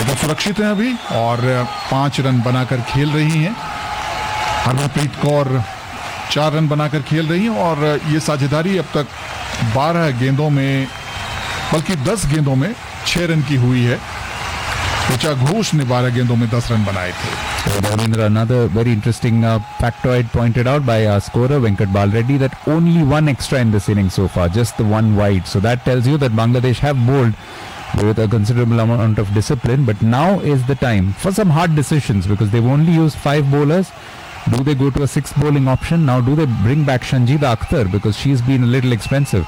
लेकिन सुरक्षित हैं अभी और 5 रन बनाकर खेल रही हैं। हरमनप्रीत कौर 4 रन बनाकर खेल रही हैं और ये साझेदारी अब तक 12 गेंदों में, बल्कि 10 गेंदों में 6 रन की हुई है। ऋचा घोष ने 12 गेंदों में 10 रन बनाए थे। Dharmendra, another very interesting factoid pointed out by our scorer Venkat Balreddy, that only one extra in this inning so far, just the one wide. So that tells you that Bangladesh have bowled with a considerable amount of discipline, but now is the time for some hard decisions because they've only used 5 bowlers. Do they go to a 6th bowling option? Now do they bring back Shanjida Akhtar because she's been a little expensive?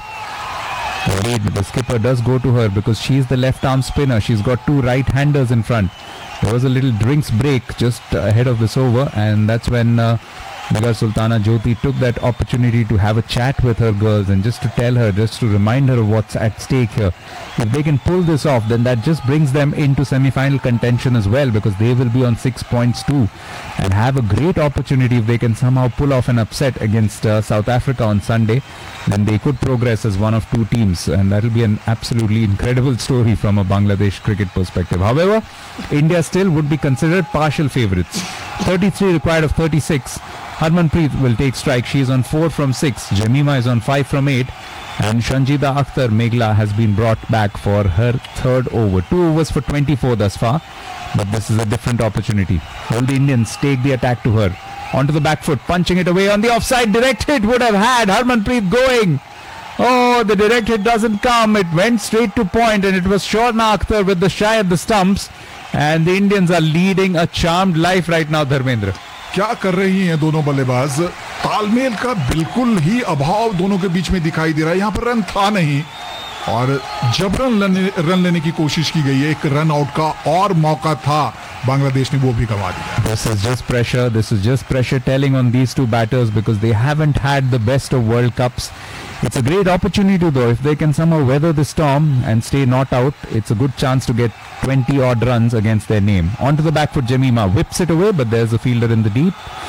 The skipper does go to her because she's the left arm spinner. She's got 2 right-handers in front. There was a little drinks break just ahead of this over, and that's when Nigar Sultana Jyoti took that opportunity to have a chat with her girls and just to tell her, just to remind her of what's at stake here. If they can pull this off, then that just brings them into semi-final contention as well, because they will be on 6 points too and have a great opportunity. If they can somehow pull off an upset against South Africa on Sunday, then they could progress as one of 2 teams, and that will be an absolutely incredible story from a Bangladesh cricket perspective. However, India still would be considered partial favourites. 33 required of 36. Harmanpreet will take strike. She is on 4 from 6. Jemima is on 5 from 8. And Shanjida Akhtar Meghla has been brought back for her 3rd over. 2 overs for 24 thus far. But this is a different opportunity. Will the Indians take the attack to her? Onto the back foot, punching it away on the offside. Direct hit would have had Harmanpreet going. Oh, the direct hit doesn't come. It went straight to point, and it was Shorna Akhtar with the shy at the stumps. And the Indians are leading a charmed life right now, Dharmendra. क्या कर रही हैं दोनों बल्लेबाज? तालमेल का बिल्कुल ही अभाव दोनों के बीच में दिखाई दे रहा है। यहाँ पर रन था नहीं और जबरन रन लेने की कोशिश की गई है। एक रन आउट का और मौका था, बांग्लादेश ने वो भी गंवा दिया। This is just pressure. This is just pressure telling on these 2 batters because they haven't had the best of World Cups. It's a great opportunity though. If they can somehow weather the storm and stay not out, it's a good chance to get 20 odd runs against their name. Onto the back foot, Jemima whips it away, but there's a fielder in the deep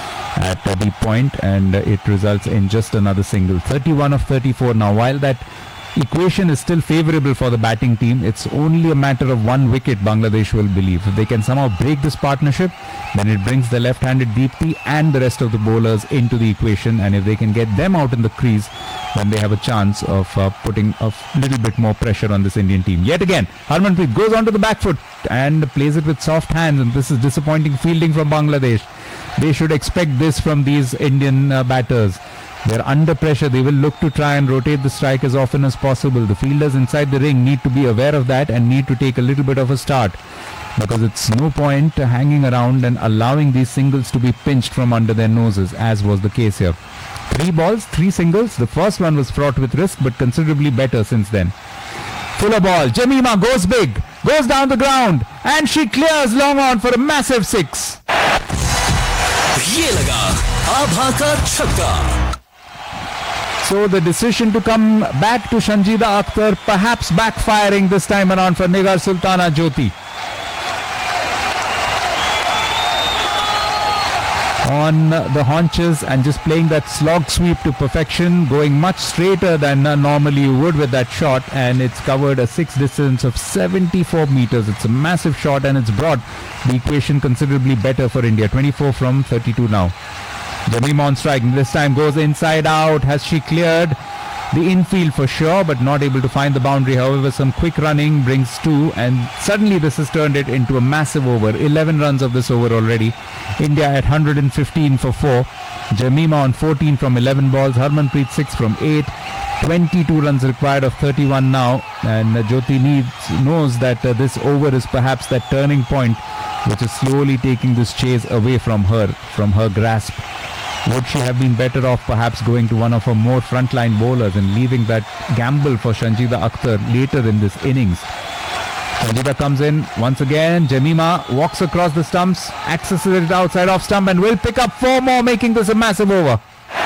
at the deep point, and it results in just another single. 31 of 34 now. While that equation is still favorable for the batting team, it's only a matter of 1 wicket, Bangladesh will believe. If they can somehow break this partnership, then it brings the left-handed Deepti and the rest of the bowlers into the equation, and if they can get them out in the crease, then they have a chance of putting a little bit more pressure on this Indian team. Yet again, Harmanpreet goes onto the back foot and plays it with soft hands, and this is disappointing fielding from Bangladesh. They should expect this from these Indian batters. They're under pressure. They will look to try and rotate the strike as often as possible. The fielders inside the ring need to be aware of that and need to take a little bit of a start, because it's no point hanging around and allowing these singles to be pinched from under their noses, as was the case here. 3 balls, 3 singles. The first one was fraught with risk, but considerably better since then. Fuller ball. Jemima goes big, goes down the ground, and she clears long on for a massive 6. ये लगा आभा का छक्का. So the decision to come back to Shanjida Akhtar perhaps backfiring this time around for Nigar Sultana Jyoti. On the haunches and just playing that slog sweep to perfection, going much straighter than normally you would with that shot, and it's covered a 6 distance of 74 meters. It's a massive shot, and it's brought the equation considerably better for India. 24 from 32 now. Jemima on strike. This time goes inside out. Has she cleared the infield for sure, but not able to find the boundary? However, some quick running brings 2, and suddenly this has turned it into a massive over. 11 runs of this over already. India at 115 for 4. Jemima on 14 from 11 balls. Harmanpreet 6 from 8. 22 runs required of 31 now, and Jyoti knows that this over is perhaps that turning point which is slowly taking this chase away from her grasp. Would she have been better off perhaps going to one of her more frontline bowlers and leaving that gamble for Shanjida Akhtar later in this innings? Shanjida comes in once again. Jemima walks across the stumps, accesses it outside off stump, and will pick up 4 more, making this a massive over.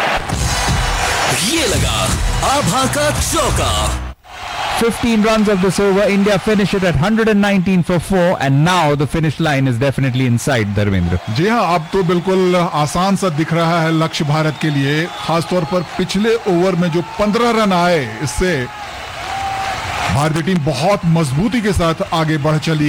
ये लगा आभा का चौका. 15 runs of this over. India finish it at 119 for 4, and now the finish line is definitely in sight, Dharmendra. जी हाँ, अब तो बिल्कुल आसान सा दिख रहा है लक्ष्य भारत के लिए, खासतौर पर पिछले ओवर में जो 15 रन आए, इससे भारतीय टीम बहुत मजबूती के साथ आगे बढ़ चली।